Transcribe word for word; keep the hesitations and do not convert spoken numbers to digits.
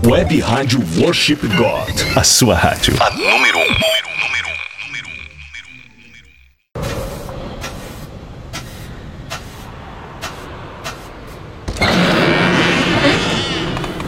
Web Rádio Worship God. A sua rádio. A número um.